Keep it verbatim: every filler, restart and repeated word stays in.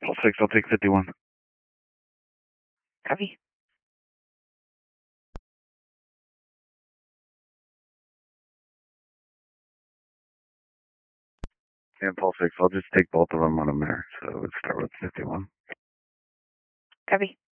Pulse six, I'll take fifty-one. Copy. And Pulse six, I'll just take both of them on a mirror, so let's start with fifty-one. Copy.